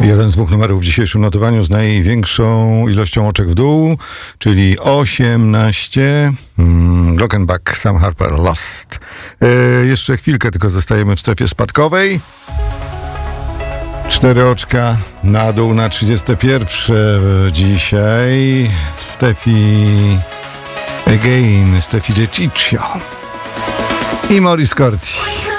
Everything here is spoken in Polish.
Jeden z dwóch numerów w dzisiejszym notowaniu z największą ilością oczek w dół, czyli 18. Glockenbach, Sam Harper, Lost. Jeszcze chwilkę, tylko zostajemy w strefie spadkowej. 4 oczka na dół na 31 dzisiaj. Steffi Again, Steffi De Ciccio i Maurice Corti.